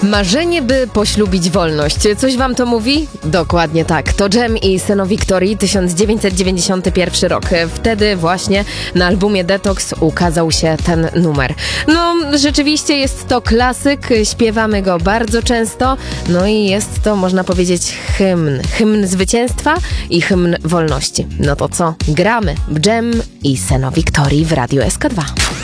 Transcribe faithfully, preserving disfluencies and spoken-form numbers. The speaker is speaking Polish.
Marzenie, by poślubić wolność. Coś wam to mówi? Dokładnie tak. To Dżem i Seno Victory, tysiąc dziewięćset dziewięćdziesiąty pierwszy rok. Wtedy właśnie na albumie Detox ukazał się ten numer. No, rzeczywiście jest to klasyk, śpiewamy go bardzo często, no i jest to, można powiedzieć, hymn. Hymn zwycięstwa i hymn wolności. No to co? Gramy. Dżem i Seno Victory w Radiu S K dwa.